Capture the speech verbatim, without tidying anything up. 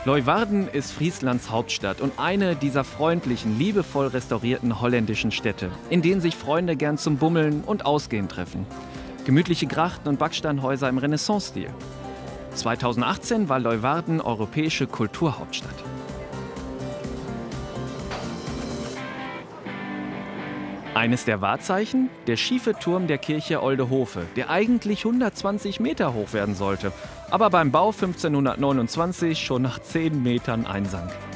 Leeuwarden ist Frieslands Hauptstadt und eine dieser freundlichen, liebevoll restaurierten holländischen Städte, in denen sich Freunde gern zum Bummeln und Ausgehen treffen. Gemütliche Grachten und Backsteinhäuser im Renaissance-Stil. zweitausendachtzehn war Leeuwarden europäische Kulturhauptstadt. Eines der Wahrzeichen? Der schiefe Turm der Kirche Oldehofe, der eigentlich hundertzwanzig Meter hoch werden sollte, aber beim Bau fünfzehnhundertneunundzwanzig schon nach zehn Metern einsank.